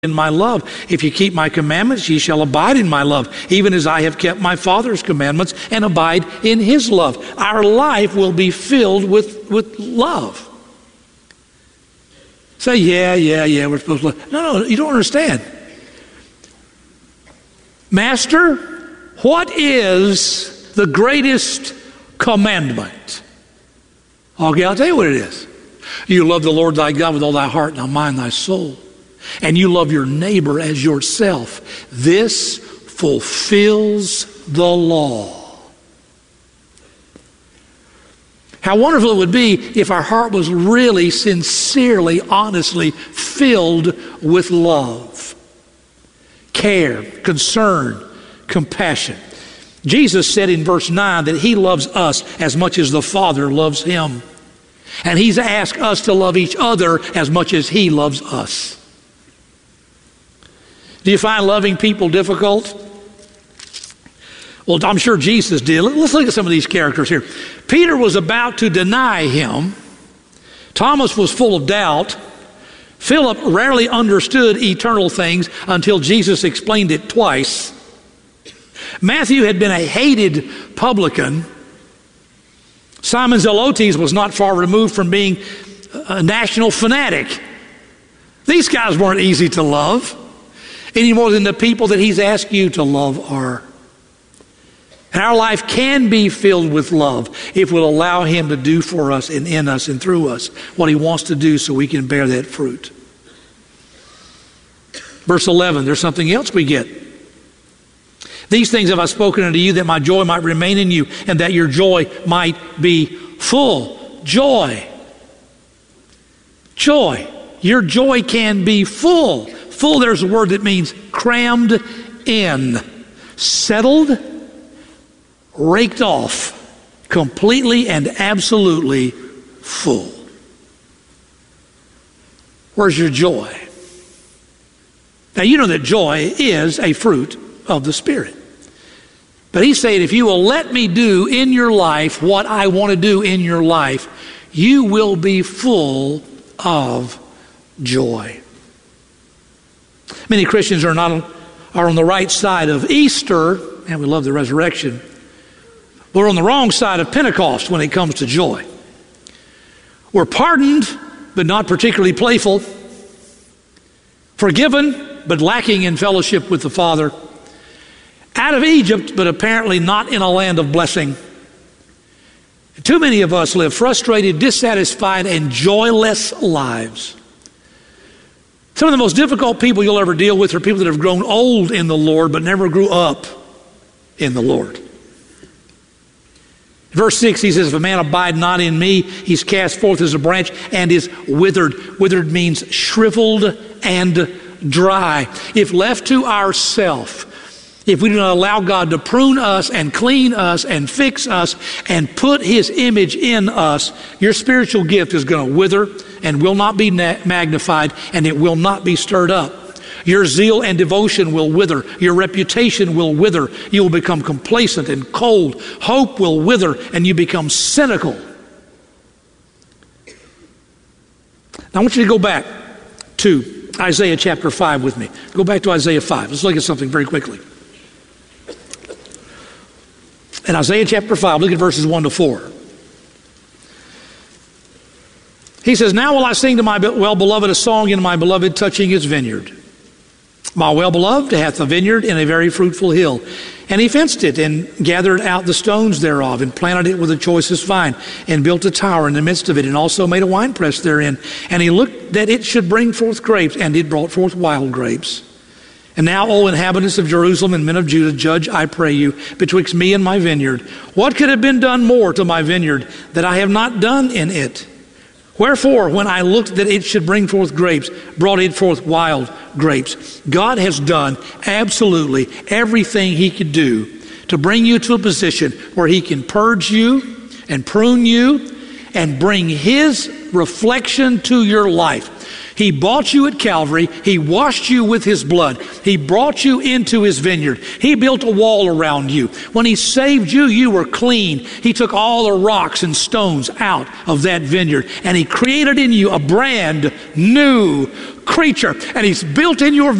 in my love. If you keep my commandments, ye shall abide in my love, even as I have kept my Father's commandments and abide in his love. Our life will be filled with love. Say, yeah, we're supposed to love. No, you don't understand. Master, what is the greatest commandment? Okay, I'll tell you what it is. You love the Lord thy God with all thy heart, thy mind, thy soul. And you love your neighbor as yourself. This fulfills the law. How wonderful it would be if our heart was really, sincerely, honestly filled with love, care, concern, compassion. Jesus said in verse 9 that he loves us as much as the Father loves him. And he's asked us to love each other as much as he loves us. Do you find loving people difficult? Well, I'm sure Jesus did. Let's look at some of these characters here. Peter was about to deny him. Thomas was full of doubt. Philip rarely understood eternal things until Jesus explained it twice. Matthew had been a hated publican. Simon Zelotes was not far removed from being a national fanatic. These guys weren't easy to love, any more than the people that he's asked you to love are. And our life can be filled with love if we'll allow him to do for us and in us and through us what he wants to do so we can bear that fruit. Verse 11, there's something else we get. These things have I spoken unto you, that my joy might remain in you, and that your joy might be full. Joy. Joy. Your joy can be full. Full, there's a word that means crammed in, settled, raked off, completely and absolutely full. Where's your joy? Now, you know that joy is a fruit of the Spirit. But he's saying, if you will let me do in your life what I want to do in your life, you will be full of joy. Many Christians are on the right side of Easter, and we love the resurrection. We're on the wrong side of Pentecost when it comes to joy. We're pardoned, but not particularly playful. Forgiven, but lacking in fellowship with the Father. Out of Egypt, but apparently not in a land of blessing. Too many of us live frustrated, dissatisfied, and joyless lives. Some of the most difficult people you'll ever deal with are people that have grown old in the Lord but never grew up in the Lord. Verse 6, he says, if a man abide not in me, he's cast forth as a branch and is withered. Withered means shriveled and dry. If left to ourselves, if we do not allow God to prune us and clean us and fix us and put his image in us, your spiritual gift is going to wither and will not be magnified, and it will not be stirred up. Your zeal and devotion will wither. Your reputation will wither. You will become complacent and cold. Hope will wither, and you become cynical. Now I want you to go back to Isaiah chapter 5 with me. Go back to Isaiah 5. Let's look at something very quickly. In Isaiah chapter 5, look at verses 1 to 4. He says, now will I sing to my well-beloved a song in my beloved touching his vineyard. My well-beloved hath a vineyard in a very fruitful hill. And he fenced it and gathered out the stones thereof and planted it with the choicest vine and built a tower in the midst of it and also made a winepress therein. And he looked that it should bring forth grapes, and it brought forth wild grapes. And now, O inhabitants of Jerusalem and men of Judah, judge, I pray you, betwixt me and my vineyard. What could have been done more to my vineyard that I have not done in it? Wherefore, when I looked that it should bring forth grapes, brought it forth wild grapes. God has done absolutely everything he could do to bring you to a position where he can purge you and prune you and bring his reflection to your life. He bought you at Calvary. He washed you with his blood. He brought you into his vineyard. He built a wall around you. When he saved you, you were clean. He took all the rocks and stones out of that vineyard, and he created in you a brand new creature. And he's built in your